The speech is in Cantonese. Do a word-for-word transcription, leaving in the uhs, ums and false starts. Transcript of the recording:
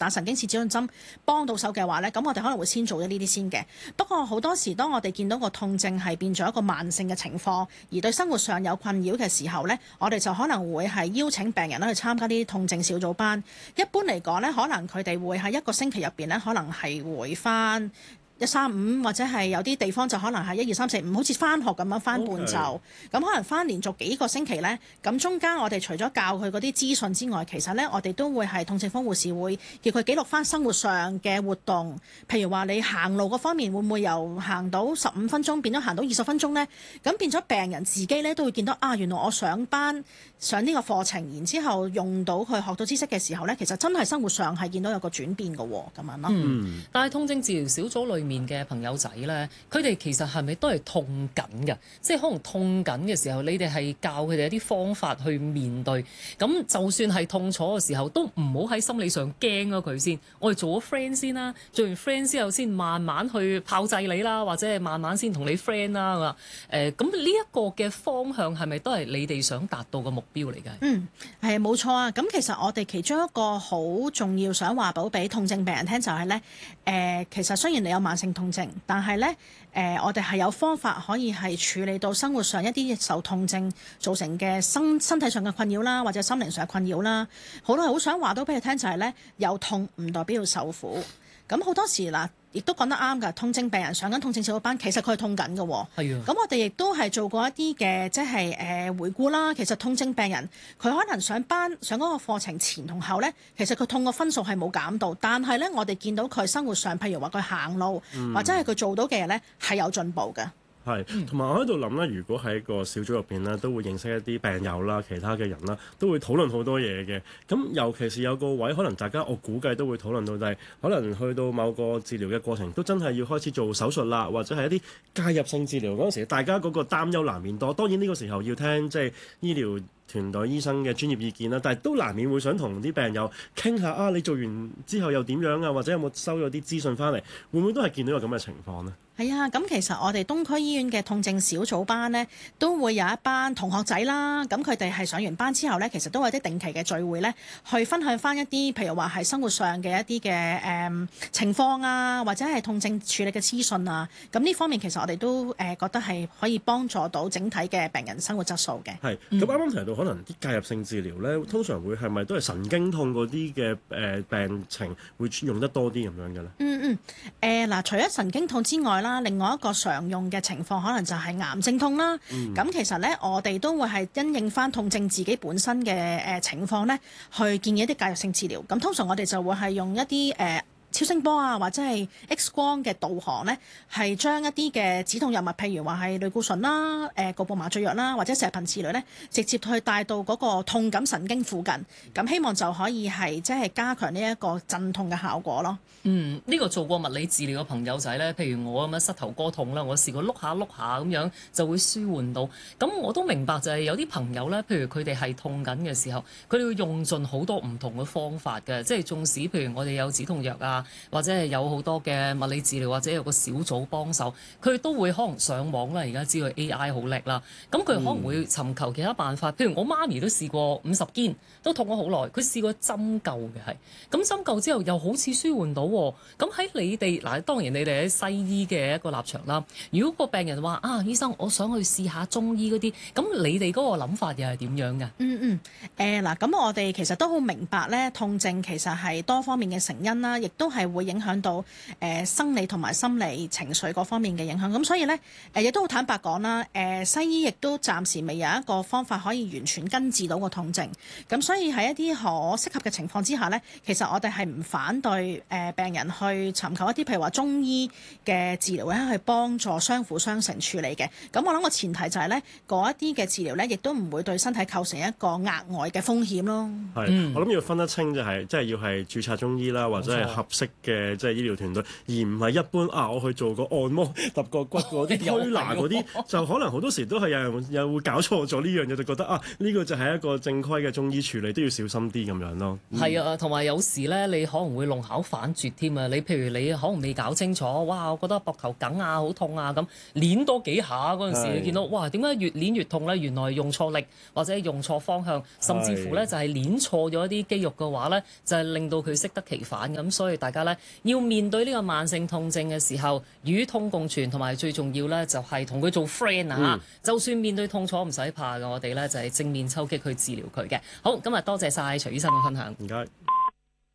打神經線止痛針幫到手嘅話呢，咁我哋可能會先做咗呢啲先嘅。不過好多時當我哋見到個痛症係變咗一個慢性嘅情況，而對生活上有困擾嘅時候呢，我哋就可能會係邀請病人咧去參加啲痛症小組班。一般嚟講呢，可能佢哋會喺一個星期入邊呢，可能係會返一三五，或者係有啲地方就可能係一二三四五，好似返學咁樣返半晝，咁 Okay. 可能返連續幾個星期呢。咁中間我哋除咗教佢嗰啲資訊之外，其實呢，我哋都會係痛症科護士會叫佢記錄返生活上嘅活動，譬如話你行路嗰方面會唔會由行到十五分鐘變咗行到二十分鐘呢？咁變咗病人自己呢，都會見到啊，原來我上班上呢個課程，然之後用到佢學到知識嘅時候呢，其實真係生活上係見到有個轉變嘅喎，咁樣咯。 嗯，但係痛症治療小組裏面嘅朋友仔咧，佢哋其實係咪都係痛緊嘅？即係可能痛緊嘅時候，你哋係教佢哋一啲方法去面對。咁就算係痛楚嘅時候，都唔好喺心理上驚咗佢先。我哋做咗 friend 先啦，做完 friend 之後先慢慢去炮製你啦，或者係慢慢先同你 friend 啦。誒，咁呢一個嘅方向係咪都係你哋想達到嘅目標嚟嘅？ 嗯，係冇錯啊。咁其實我哋其中一個好重要想話到俾痛症病人聽就係咧，誒，其實雖然你有慢性痛症，但係咧，誒、呃，我哋係有方法可以係處理到生活上一啲受痛症造成嘅身身體上嘅困擾啦，或者心靈上嘅困擾啦。好多人好想話到俾你聽就係咧，有痛唔代表要受苦。咁好多時嗱，亦都講得啱㗎。痛症病人上緊痛症小組班，其實佢係痛緊嘅喎。係啊。咁我哋亦都係做過一啲嘅，即係誒回顧啦。其實痛症病人佢可能上班上嗰個課程前同後呢，其實佢痛個分數係冇減到，但係呢，我哋見到佢生活上，譬如話佢行路、嗯、或者係佢做到嘅嘢呢，係有進步嘅。 係，同埋我喺度諗咧，如果喺個小組入邊咧，都會認識一啲病友啦、其他嘅人啦，都會討論好多嘢嘅。咁尤其是有個位，可能大家我估計都會討論到，就係可能去到某個治療嘅過程，都真係要開始做手術啦，或者係一啲介入性治療嗰陣時，大家嗰個擔憂難免多。當然呢個時候要聽即係醫療團隊醫生嘅專業意見啦，但係都難免會想同啲病友傾下啊，你做完之後又點樣啊？或者有冇收咗啲資訊翻嚟？會唔會都係見到有咁嘅情況呢？ 係啊，咁其實我哋東區醫院嘅痛症小組班呢，都會有一班同學仔啦。咁佢哋係上完班之後呢，其實都有啲定期嘅聚會呢，去分享翻一啲譬如話係生活上嘅一啲嘅誒情況啊，或者係痛症處理嘅資訊啊。咁呢方面其實我哋都誒、呃、覺得係可以幫助到整體嘅病人生活質素嘅。係。 咁啱啱提到可能啲介入性治療呢，通常會係咪都係神經痛嗰啲嘅誒病情會用得多啲咁樣嘅呢？ 嗯嗯。誒、呃、嗱，除咗神經痛之外啦，另外一個常用嘅情況可能就係癌症痛啦。咁、嗯、其實咧，我哋都會係因應翻痛症自己本身嘅誒情況咧，去建議一啲介入性治療。咁通常我哋就會係用一啲誒、呃超聲波啊，或者係 X 光嘅導航呢，係將一啲嘅止痛藥物，譬如話係類固醇啦、誒局部麻醉藥啦，或者射頻治療呢，直接去帶到嗰個痛感神經附近，咁希望就可以係即係加強呢一個鎮痛嘅效果咯。 嗯，呢、呢個做過物理治療嘅朋友仔呢，譬如我咁樣膝頭哥痛啦，我試過碌下碌下咁樣就會舒緩到。咁我都明白就係有啲朋友呢，譬如佢哋係痛緊嘅時候，佢哋會用盡好多唔同嘅方法嘅，即係縱使譬如我哋有止痛藥啊，或者係有好多嘅物理治療，或者有個小組幫手，佢都會可能上網啦。而家知道 A I 好叻啦，咁佢可能會尋求其他辦法。譬如我媽咪都試過五十肩，都痛咗好耐，佢試過針灸嘅係，咁針灸之後又好似舒緩到。咁喺你哋嗱，當然你哋喺西醫嘅一個立場啦。如果個病人話啊，醫生，我想去試下中醫嗰啲，咁你哋嗰個諗法又係點樣㗎？ 嗯嗯，誒嗱，咁我哋其實都好明白咧，痛症其實係多方面嘅成因啦，亦都係會影響到誒、呃、生理同埋心理情緒各方面嘅影響。咁所以咧，誒亦都好坦白講啦，誒、呃、西醫亦都暫時未有一個方法可以完全根治到個痛症。咁所以喺一啲可適合嘅情況之下咧，其實我哋係唔反對誒、呃、病人去尋求一啲譬如話中醫嘅治療咧，去幫助相輔相成處理嘅。咁我諗個前提就係咧，嗰一啲嘅治療咧，亦都唔會對身體構成一個額外嘅風險咯。 係，我諗要分得清就係、是，即係要係註冊中醫啦，或者係合適式嘅即係醫療團隊，而唔係一般啊我去做個按摩、揼個骨嗰啲推拿嗰啲，就可能好多時都係有人又會搞錯咗呢樣嘢，就覺得啊呢、呢個就係一個正規嘅中醫處理，都要小心啲咁樣咯。 係、嗯、啊，同埋有，有時咧，你可能會弄巧反拙添啊！你譬如你可能未搞清楚，哇！我覺得膊頭緊啊，好痛啊咁，攣多幾下嗰陣時，你見到哇，點解越攣越痛咧？原來用錯力或者用錯方向，甚至乎咧就係攣錯咗一啲肌肉嘅話咧，就係、是、令到佢適得其反咁。所以大家咧要面對呢個慢性痛症嘅時候，與痛共存，同埋最重要咧就係同佢做 friend 啊！嗯、就算面對痛楚唔使怕嘅，我哋咧就係正面抽擊去治療佢嘅。好，今日多謝晒徐醫生嘅分享。 唔該。